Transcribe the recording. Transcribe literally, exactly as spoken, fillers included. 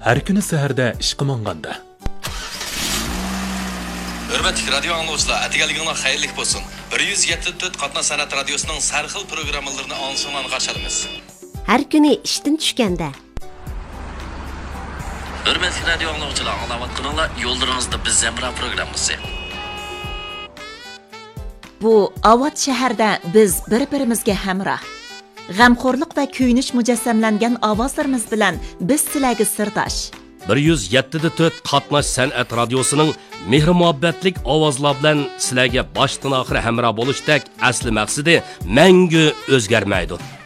Her kuni saharda ishqa manganda. Hürmetli radyo anlayıcılar, atigaliginglar xayrli bo'lsin. bir yuz yetti nuqta to'rt Qatnoq san'at radiosining sarxil programmalarini ansondan qarshilamiz. Har kuni ishdan tushganda. Hürmetli radyo anlayıcılar, anlayotganlar yo'llaringizda biz Zemra programmasi. Bu Avat shahrida biz bir-birimizga hamroh. G'amxo'rlik va kuyinish mujassamlangan ovozlarimiz bilan biz sizlarga sirdosh. bir yuz yetti nuqta to'rt Qatnoq san'at radiosining mehr-muhabbatlik ovozlar bilan sizlarga boshdan oxir hamroh bo'lishdek asli maqsadi mangu o'zgarmaydi.